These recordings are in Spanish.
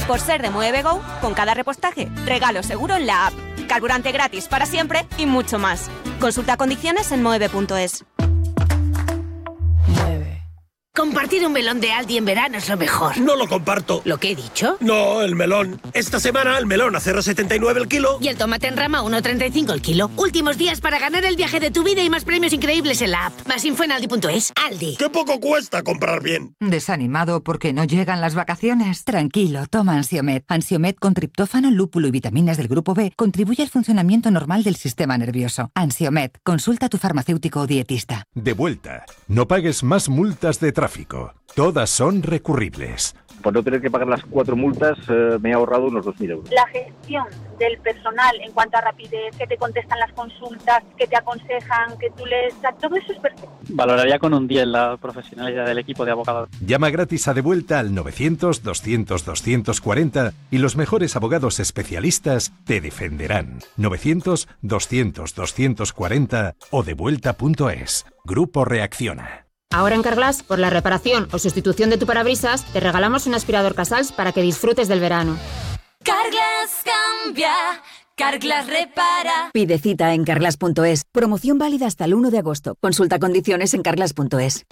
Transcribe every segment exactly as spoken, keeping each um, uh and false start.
Por ser de Movego, con cada repostaje, regalo seguro en la app. Carburante gratis para siempre y mucho más. Consulta condiciones en moeve punto es. Compartir un melón de Aldi en verano es lo mejor. No lo comparto. ¿Lo que he dicho? No, el melón. Esta semana el melón a cero coma setenta y nueve el kilo. Y el tomate en rama a uno coma treinta y cinco el kilo. Últimos días para ganar el viaje de tu vida y más premios increíbles en la app. Más info en aldi punto es. Aldi. ¡Qué poco cuesta comprar bien! ¿Desanimado porque no llegan las vacaciones? Tranquilo, toma Ansiomed. Ansiomed con triptófano, lúpulo y vitaminas del grupo B contribuye al funcionamiento normal del sistema nervioso. Ansiomed, consulta a tu farmacéutico o dietista. De vuelta. No pagues más multas de tráfico. Todas son recurribles. Por no tener que pagar las cuatro multas, eh, me he ahorrado unos dos mil euros. La gestión del personal en cuanto a rapidez, que te contestan las consultas, que te aconsejan, que tú les... Todo eso es perfecto. Valoraría con un diez la profesionalidad del equipo de abogados. Llama gratis a De Vuelta al novecientos, doscientos, doscientos cuarenta y los mejores abogados especialistas te defenderán. novecientos, doscientos, doscientos cuarenta o devuelta punto es. Grupo Reacciona. Ahora en Carglass, por la reparación o sustitución de tu parabrisas, te regalamos un aspirador Casals para que disfrutes del verano. Carglass cambia, Carglass repara. Pide cita en carglass punto es. Promoción válida hasta el uno de agosto. Consulta condiciones en carglass punto es.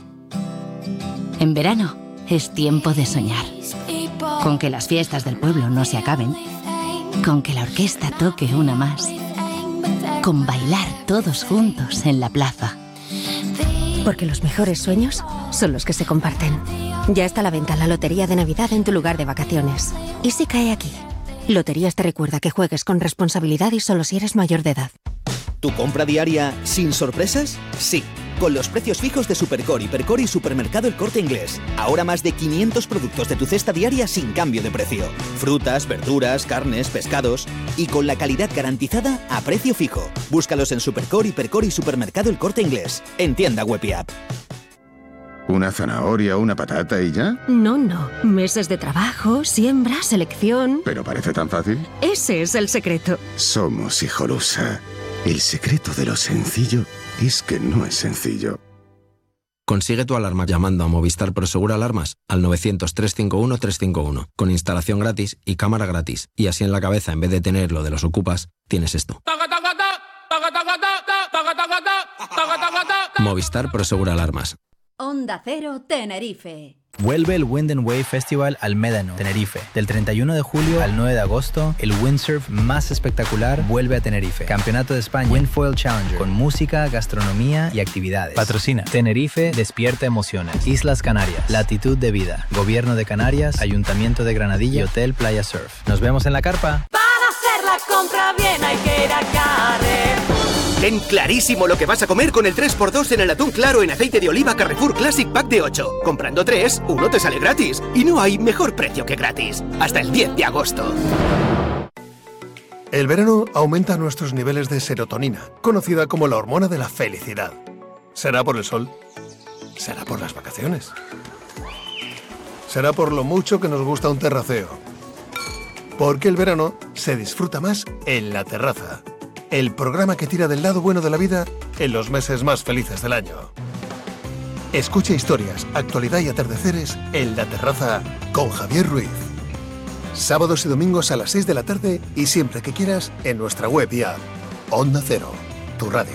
En verano es tiempo de soñar. Con que las fiestas del pueblo no se acaben. Con que la orquesta toque una más. Con bailar todos juntos en la plaza. Porque los mejores sueños son los que se comparten. Ya está a la venta la Lotería de Navidad en tu lugar de vacaciones. ¿Y si cae aquí? Loterías te recuerda que juegues con responsabilidad y solo si eres mayor de edad. ¿Tu compra diaria sin sorpresas? Sí, con los precios fijos de Supercore, Hipercore y Supermercado El Corte Inglés. Ahora más de quinientos productos de tu cesta diaria sin cambio de precio. Frutas, verduras, carnes, pescados y con la calidad garantizada a precio fijo. Búscalos en Supercore, Hipercore y Supermercado El Corte Inglés. En tienda web y app. ¿Una zanahoria, una patata y ya? No, no. Meses de trabajo, siembra, selección... ¿Pero parece tan fácil? Ese es el secreto. Somos Hijolusa. El secreto de lo sencillo es que no es sencillo. Consigue tu alarma llamando a Movistar Prosegur Alarmas al novecientos, trescientos cincuenta y uno, trescientos cincuenta y uno, con instalación gratis y cámara gratis. Y así en la cabeza, en vez de tener lo de los ocupas, tienes esto. Movistar Prosegur Alarmas. Onda Cero Tenerife. Vuelve el Wind and Wave Festival al Médano, Tenerife. Del treinta y uno de julio al nueve de agosto, el windsurf más espectacular vuelve a Tenerife. Campeonato de España Windfoil Challenger, con música, gastronomía y actividades. Patrocina Tenerife Despierta Emociones, Islas Canarias, Latitud de Vida, Gobierno de Canarias, Ayuntamiento de Granadilla y Hotel Playa Surf. Nos vemos en la carpa. Para hacer la compra bien hay que ir a Carrefour. Ten clarísimo lo que vas a comer con el tres por dos en el atún claro en aceite de oliva Carrefour Classic Pack de ocho. Comprando tres, uno te sale gratis. Y no hay mejor precio que gratis. Hasta el diez de agosto. El verano aumenta nuestros niveles de serotonina, conocida como la hormona de la felicidad. ¿Será por el sol? ¿Será por las vacaciones? ¿Será por lo mucho que nos gusta un terraceo? Porque el verano se disfruta más en La Terraza. El programa que tira del lado bueno de la vida en los meses más felices del año. Escucha historias, actualidad y atardeceres en La Terraza con Javier Ruiz. Sábados y domingos a las seis de la tarde y siempre que quieras en nuestra web y app. Onda Cero, tu radio.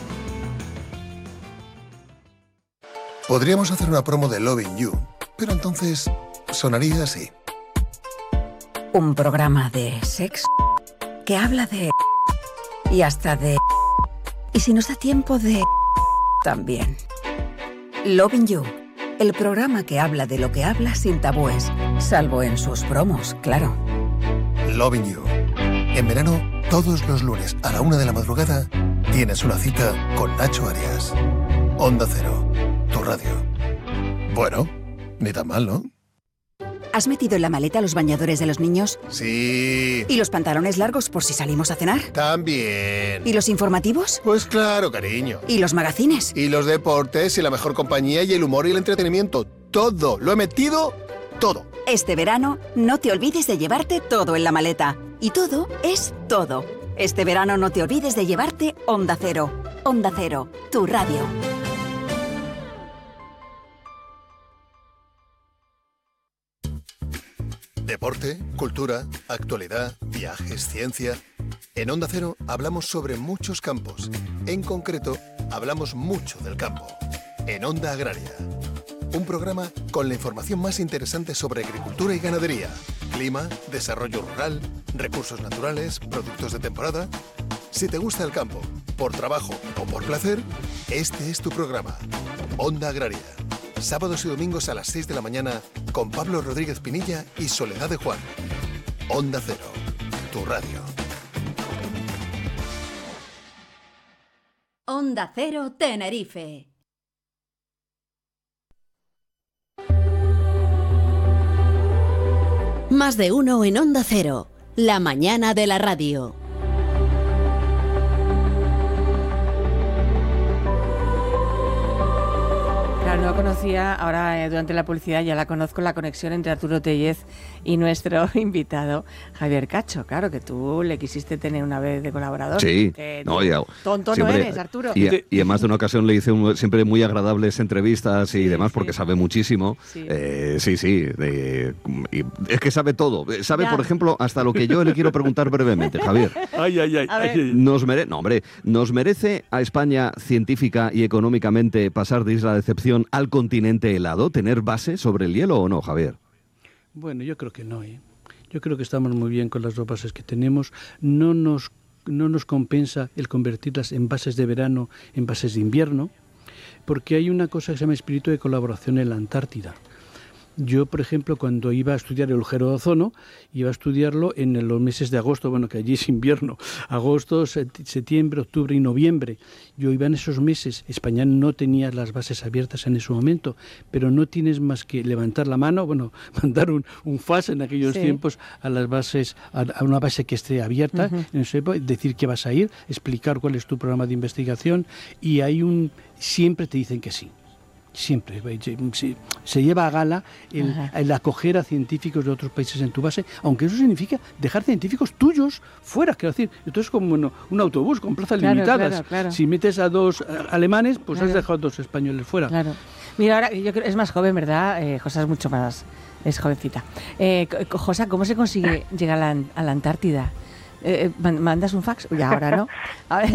Podríamos hacer una promo de Loving You, pero entonces sonaría así. Un programa de sexo que habla de... y hasta de... y si nos da tiempo de... también. Loving You, el programa que habla de lo que habla sin tabúes, salvo en sus promos, claro. Loving You. En verano, todos los lunes a la una de la madrugada, tienes una cita con Nacho Arias. Onda Cero, tu radio. Bueno, ni tan mal, ¿no? ¿Has metido en la maleta los bañadores de los niños? Sí. ¿Y los pantalones largos por si salimos a cenar? También. ¿Y los informativos? Pues claro, cariño. ¿Y los magazines? Y los deportes y la mejor compañía y el humor y el entretenimiento. Todo. Lo he metido, todo. Este verano, no te olvides de llevarte todo en la maleta. Y todo es todo. Este verano no te olvides de llevarte Onda Cero. Onda Cero, tu radio. Deporte, cultura, actualidad, viajes, ciencia. En Onda Cero hablamos sobre muchos campos. En concreto, hablamos mucho del campo. En Onda Agraria. Un programa con la información más interesante sobre agricultura y ganadería, clima, desarrollo rural, recursos naturales, productos de temporada. Si te gusta el campo, por trabajo o por placer, este es tu programa. Onda Agraria. Sábados y domingos a las seis de la mañana con Pablo Rodríguez Pinilla y Soledad de Juan. Onda Cero, tu radio. Onda Cero Tenerife. Más de uno en Onda Cero, la mañana de la radio. Claro, no conocía, ahora eh, durante la publicidad ya la conozco, la conexión entre Arturo Tellez y nuestro invitado Javier Cacho. Claro, que tú le quisiste tener una vez de colaborador. Sí, Eh, no, ya, tonto siempre, no eres, Arturo. Y, y en más de una ocasión le hice un, siempre muy agradables entrevistas y demás, porque sabe muchísimo. Sí, eh, sí, sí de, y es que sabe todo. Sabe, Ya. por ejemplo, hasta lo que yo le quiero preguntar brevemente, Javier. Ay, ay, ay. A ver. ay. Nos mere- no, hombre, ¿nos merece a España científica y económicamente pasar de isla de excepción al continente helado, tener base sobre el hielo o no, Javier? Bueno, yo creo que no, ¿eh? Yo creo que estamos muy bien con las dos bases que tenemos. No nos, no nos compensa el convertirlas en bases de verano, en bases de invierno, porque hay una cosa que se llama espíritu de colaboración en la Antártida. Yo, por ejemplo, cuando iba a estudiar el agujero de ozono, iba a estudiarlo en los meses de agosto, bueno, que allí es invierno, agosto, septiembre, octubre y noviembre. Yo iba en esos meses. España no tenía las bases abiertas en ese momento, pero no tienes más que levantar la mano, bueno, mandar un, un fax en aquellos Sí. tiempos a las bases, a, a una base que esté abierta, Ujú. en ese, decir que vas a ir, explicar cuál es tu programa de investigación, y hay un, siempre te dicen que sí. Siempre se, se lleva a gala el, el acoger a científicos de otros países en tu base, aunque eso significa dejar científicos tuyos fuera. Quiero decir, esto es como bueno, un autobús con plazas Claro, limitadas. claro, claro. Si metes a dos eh, alemanes, pues Claro. has dejado dos españoles fuera. Claro. Mira, ahora yo creo es más joven, ¿verdad? Eh, Josa es mucho más, es jovencita. Eh, co- Josa, ¿cómo se consigue llegar a la, a la Antártida? Eh, eh, ¿Mandas un fax? Ya, ahora no. A ver.